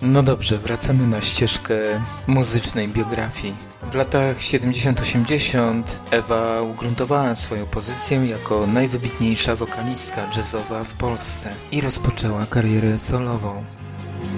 No dobrze, wracamy na ścieżkę muzycznej biografii. W latach 70-80 Ewa ugruntowała swoją pozycję jako najwybitniejsza wokalistka jazzowa w Polsce i rozpoczęła karierę solową.